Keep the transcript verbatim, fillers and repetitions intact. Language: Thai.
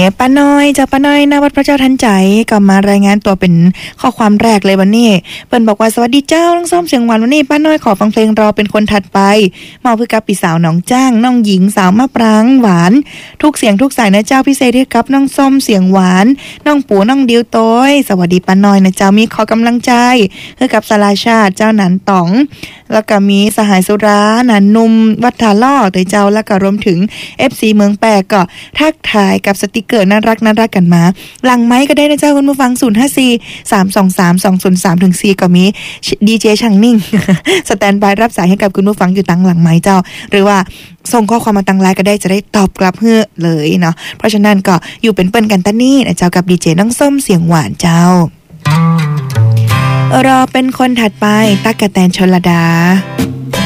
ป้าน้อยเจ้าป้าน้อยณวัดพระเจ้าทันใจก็มารายงานตัวเป็นข้อความแรกเลยวันนี้เปิ้นบอกว่าสวัสดีเจ้าน้องส้มเสียงหวานวันนี้ป้าน้อยขอฟังเพลงรอเป็นคนถัดไปมอบเพื่อกับพี่สาวน้องจ้างน้องหญิงสาวมะปรางหวานทุกเสียงทุกสายนะเจ้าพิเศษให้กับน้องส้มเสียงหวานน้องปู่น้องดิวโต้ยสวัสดีป้าน้อยนะเจ้ามีขอกำลังใจเพื่อกับสลาชาติเจ้าหนันต๋องแล้วก็มีสหายสุรานันนุ่มวัดทาล่อเตยเจ้าแล้วก็รวมถึง เอฟ ซี เมืองแปกก็ทักทายกับสติกเกอร์น่ารักน่ารักกันมาหลังไม้ก็ได้นะเจ้าคุณผู้ฟังศูนย์ ห้า สี่ สาม สอง สาม สอง ศูนย์ สาม ถึง สี่ก็มีดีเจช่างนิ่ง สแตนบายรับสายให้กับคุณผู้ฟังอยู่ตั้งหลังไม้เจ้าหรือว่าส่งข้อความมาตั้งไลน์ก็ได้จะได้ตอบกลับเพื่อเลยเนาะเพราะฉะนั้นก็อยู่เป็นเปิ้นกันตะนี่นะเจ้ากับดีเจน้องส้มเสียงหวานเจ้ารอเป็นคนถัดไปตั๊กกะแตนชลดา